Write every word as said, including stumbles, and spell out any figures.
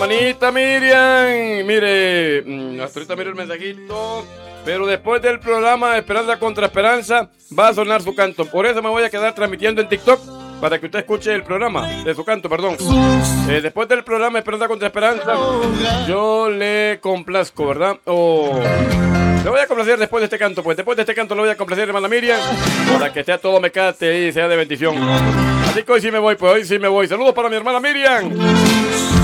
Manita Miriam, mire, mm, hasta ahorita mire el mensajito, pero después del programa Esperanza contra Esperanza va a sonar su canto. Por eso me voy a quedar transmitiendo en TikTok para que usted escuche el programa de su canto, perdón. Eh, después del programa Esperanza contra Esperanza, yo le complazco, ¿verdad? O le voy a complacer después de este canto, pues después de este canto le voy a complacer, hermana Miriam, para que sea todo mecate y sea de bendición. Así que hoy sí me voy, pues hoy sí me voy. Saludos para mi hermana Miriam.